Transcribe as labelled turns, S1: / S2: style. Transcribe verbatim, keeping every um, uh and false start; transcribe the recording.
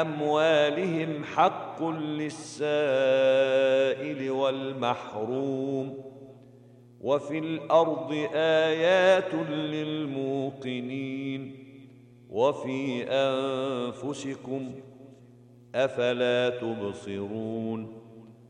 S1: أموالهم حق للسائل والمحروم وفي الأرض آيات للموقنين وفي أنفسكم أفلا تبصرون